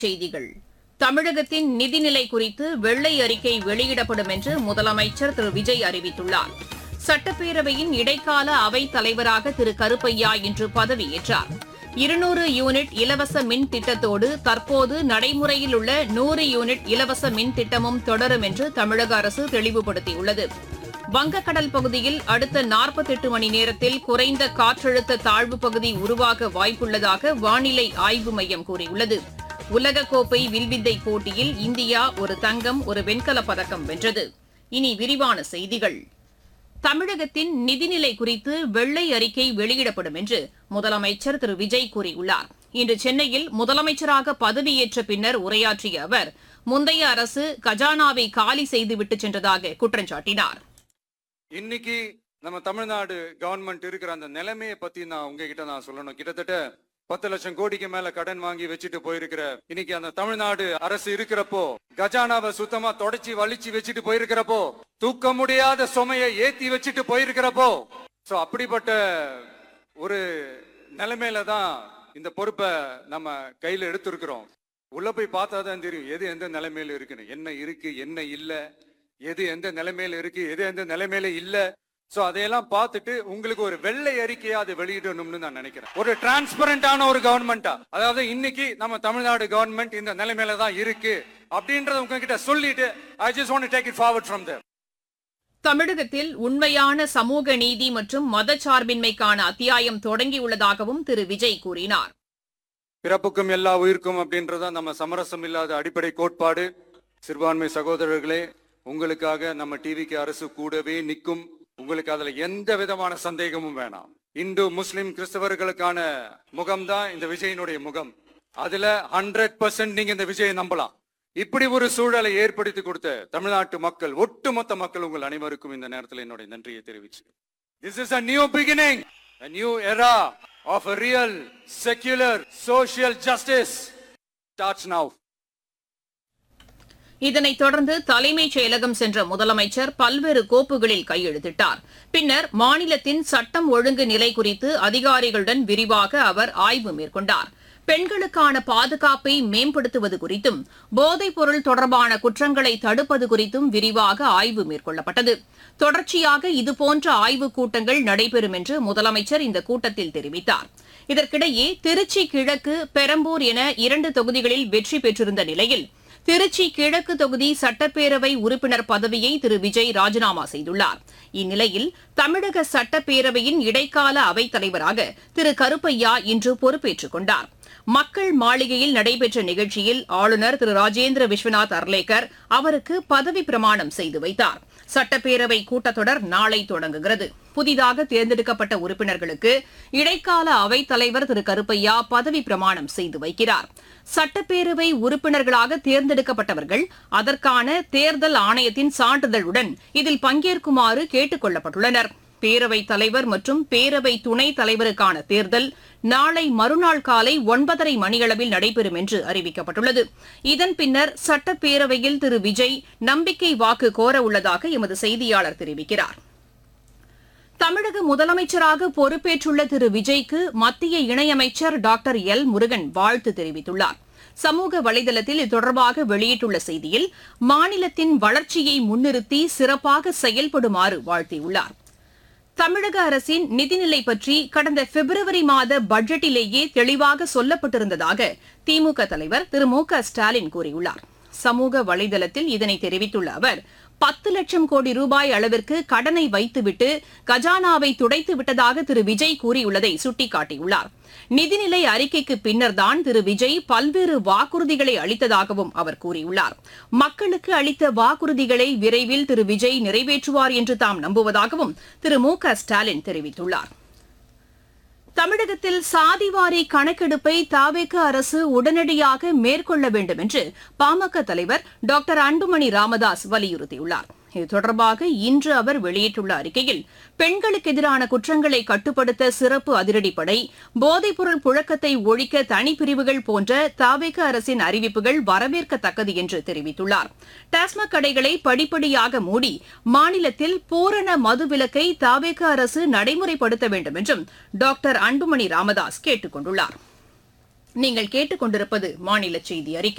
செய்திகள். தமிழகத்தின் நிதிநிலை குறித்து வெள்ளை அறிக்கை வெளியிடப்படும் என்று முதலமைச்சர் திரு விஜய் அறிவித்துள்ளார். சட்டப்பேரவையின் இடைக்கால அவைத் தலைவராக திரு கருப்பையா இன்று பதவியேற்றார். 200 யூனிட் இலவச மின் திட்டத்தோடு தற்போது நடைமுறையில் உள்ள 100 யூனிட் இலவச மின் திட்டமும் தொடரும் என்று தமிழக அரசு தெளிவுபடுத்தியுள்ளது. வங்கக்கடல் பகுதியில் அடுத்த 48 மணி நேரத்தில் குறைந்த காற்றழுத்த தாழ்வுப் பகுதி உருவாக வாய்ப்புள்ளதாக வானிலை ஆய்வு மையம் கூறியுள்ளது. உலகக்கோப்பை வில்வித்தை போட்டியில் இந்தியா ஒரு தங்கம், ஒரு வெண்கலப் பதக்கம் வென்றது. இனி விரிவான செய்திகள். தமிழகத்தின் நிதிநிலை குறித்து வெள்ளை அறிக்கை வெளியிடப்படும் என்று முதலமைச்சர் திரு விஜய் கூறியுள்ளார். இன்று சென்னையில் முதலமைச்சராக பதவியேற்ற பின்னர் உரையாற்றிய அவர், முந்தைய அரசு கஜானாவை காலி செய்துவிட்டு சென்றதாக குற்றம் சாட்டினார். இன்னைக்கு நம்ம தமிழ்நாடு கவர்மெண்ட் இருக்கிற அந்த நிலைமையை பத்தி நான் உங்ககிட்ட சொல்லணும். கிட்டத்தட்ட 10 லட்சம் கோடிக்கு மேல கடன் வாங்கி வச்சுட்டு போயிருக்கிற இன்னைக்கு அந்த தமிழ்நாடு அரசு இருக்கிறப்போ, கஜானாவை சுத்தமா தொடச்சி வலிச்சு வச்சுட்டு போயிருக்கிறப்போ, தூக்க முடியாத சுமையை ஏத்தி வச்சுட்டு போயிருக்கிறப்போ, சோ அப்படிப்பட்ட ஒரு நிலைமையில தான் இந்த பொறுப்பை நம்ம கையில எடுத்திருக்கிறோம். உள்ள போய் பார்த்தாதான் தெரியும் எது எந்த நிலைமையில இருக்குன்னு, என்ன இருக்கு என்ன இல்ல, எது எந்த நிலைமையில இருக்கு எது எந்த நிலைமையில இல்ல. சோ அதையெல்லாம் பார்த்துட்டு உங்களுக்கு ஒரு வெள்ளை அறிக்கையா அதை வெளியிடணும்னு நான் நினைக்கிறேன். ஒரு டிரான்ஸ்பரண்டான ஒரு கவர்மெண்டா, அதாவது இன்னைக்கு நம்ம தமிழ்நாடு கவர்மெண்ட் இந்த நிலைமையில தான் இருக்கு அப்படின்றத உங்ககிட்ட சொல்லிட்டு I just want to take it forward from there. தமிழகத்தில் உண்மையான சமூக நீதி மற்றும் மதச்சார்பின்மைக்கான அத்தியாயம் தொடங்கியுள்ளதாகவும் திரு விஜய் கூறினார். பிறப்புக்கும் எல்லா உயிருக்கும் அப்படின்றத நம்ம சமரசம் இல்லாத அடிப்படை கோட்பாடு. சிறுபான்மை சகோதரர்களே, உங்களுக்காக நம்ம டிவிக்கு அரசு கூடவே நிற்கும். உங்களுக்கு அதுல எந்த விதமான சந்தேகமும் வேணாம். இந்து முஸ்லிம் கிறிஸ்தவர்களுக்கான முகம்தான் இந்த விஜயனுடைய முகம். அதுல 100% நீங்க இந்த விஜயை நம்பலாம். இப்படி ஒரு சூழலை ஏற்படுத்தி கொடுத்த தமிழ்நாட்டு மக்கள், ஒட்டுமொத்த மக்கள், உங்கள் அனைவருக்கும் இந்த நேரத்தில் என்னுடைய நன்றியை தெரிவிச்சு. This is a new beginning, a new era of a real secular social justice starts now. இதனைத் தொடர்ந்து தலைமைச் செயலகம் சென்ற முதலமைச்சர் பல்வேறு கோப்புகளில் கையெழுத்திட்டார். பின்னர் மாநிலத்தின் சட்டம் ஒழுங்கு நிலை குறித்து அதிகாரிகளுடன் விரிவாக அவர் ஆய்வு மேற்கொண்டார். பெண்களுக்கான பாதுகாப்பை மேம்படுத்துவது குறித்தும், போதைப் பொருள் தொடர்பான குற்றங்களை தடுப்பது குறித்தும் விரிவாக ஆய்வு மேற்கொள்ளப்பட்டது. தொடர்ச்சியாக இதுபோன்ற ஆய்வுக் கூட்டங்கள் நடைபெறும் என்று முதலமைச்சர் இந்த கூட்டத்தில் தெரிவித்தார். இதற்கிடையே திருச்சி கிழக்கு, பெரம்பூர் என 2 தொகுதிகளில் வெற்றி பெற்றிருந்த நிலையில் திருச்சி கிழக்கு தொகுதி சட்டப்பேரவை உறுப்பினர் பதவியை திரு விஜய் ராஜினாமா செய்துள்ளார். இந்நிலையில் தமிழக சட்டப்பேரவையின் இடைக்கால அவைத் தலைவராக திரு கருப்பையா இன்று பொறுப்பேற்றுக் கொண்டார். மக்கள் மாளிகையில் நடைபெற்ற நிகழ்ச்சியில் ஆளுநர் திரு ராஜேந்திர விஸ்வநாத் அர்லேக்கர் அவருக்கு பதவி பிரமாணம் செய்து வைத்தார். சட்டப்பேரவை கூட்டத்தொடர் நாளை தொடங்குகிறது. புதிதாக தேர்ந்தெடுக்கப்பட்ட உறுப்பினர்களுக்கு இடைக்கால அவைத் தலைவர் திரு கருப்பையா பதவி பிரமாணம் செய்து வைக்கிறார். சட்டப்பேரவை உறுப்பினர்களாக தேர்ந்தெடுக்கப்பட்டவர்கள் அதற்கான தேர்தல் ஆணையத்தின் சான்றிதழுடன் இதில் பங்கேற்குமாறு கேட்டுக் கொள்ளப்பட்டுள்ளனர். பேரவைத் தலைவர் மற்றும் பேரவை துணைத் தலைவருக்கான தேர்தல் நாளை மறுநாள் காலை 9:30 மணியளவில் நடைபெறும் என்று அறிவிக்கப்பட்டுள்ளது. இதன் பின்னர் சட்டப்பேரவையில் திரு விஜய் நம்பிக்கை வாக்கு கோர உள்ளதாக எமது செய்தியாளர் தெரிவிக்கிறார். தமிழக முதலமைச்சராக பொறுப்பேற்றுள்ள திரு விஜய்க்கு மத்திய இணையமைச்சர் டாக்டர் எல் முருகன் வாழ்த்து தெரிவித்துள்ளார். சமூக வலைதளத்தில் இது தொடர்பாக வெளியிட்டுள்ள செய்தியில், மாநிலத்தின் வளர்ச்சியை முன்னிறுத்தி சிறப்பாக செயல்படுமாறு வாழ்த்தியுள்ளார். தமிழக அரசின் நிதிநிலை பற்றி கடந்த பிப்ரவரி மாத பட்ஜெட்டிலேயே தெளிவாக சொல்லப்பட்டிருந்ததாக திமுக தலைவர் திரு மு.க. ஸ்டாலின் கூறியுள்ளார். சமூக வலைதளத்தில் இதனை தெரிவித்துள்ள அவர், 10 லட்சம் கோடி ரூபாய் அளவிற்கு கடனை வைத்துவிட்டு கஜானாவை துடைத்து விட்டதாக திரு விஜய் கூறியுள்ளதை சுட்டிக்காட்டியுள்ளார். நிதிநிலை அறிக்கைக்கு பின்னர்தான் திரு விஜய் பல்வேறு வாக்குறுதிகளை அளித்ததாகவும் அவர் கூறியுள்ளார். மக்களுக்கு அளித்த வாக்குறுதிகளை விரைவில் திரு விஜய் நிறைவேற்றுவார் என்று தாம் நம்புவதாகவும் திரு மு.க. ஸ்டாலின் தெரிவித்துள்ளார். தமிழகத்தில் சாதிவாரி கணக்கெடுப்பை தவேக அரசு உடனடியாக மேற்கொள்ள வேண்டும் என்று பாமக தலைவர் டாக்டர் அன்புமணி ராமதாஸ் வலியுறுத்தியுள்ளார். இது தொடர்பாக இன்று அவர் வெளியிட்டுள்ள அறிக்கையில், பெண்களுக்கு எதிரான குற்றங்களை கட்டுப்படுத்த சிறப்பு அதிரடிப்படை, போதைப்பொருள் புழக்கத்தை ஒழிக்க தனிப்பிரிவுகள் போன்ற தவேக அரசின் அறிவிப்புகள் வரவேற்கத்தக்கது என்று தெரிவித்துள்ளார். டாஸ்மாக் கடைகளை படிப்படியாக மூடி மாநிலத்தில் பூரண மதுவிலக்கை தவேக அரசு நடைமுறைப்படுத்த வேண்டும் என்றும் டாக்டர் அன்புமணி ராமதாஸ் கேட்டுக் கொண்டுள்ளார். நீங்கள் கேட்டுக்கொண்டிருப்பது மாநில செய்தி அறிக்கை.